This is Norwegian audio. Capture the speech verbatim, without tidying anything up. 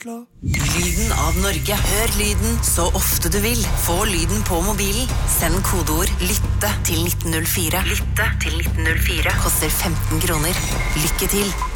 Oslo. Lyden av Norge. Hør lyden så ofte du vil. Få lyden på mobilen. Send kodeord lytte til nitten null fire. Lytte til nitten null fire. Koster femten kroner. Lykke til.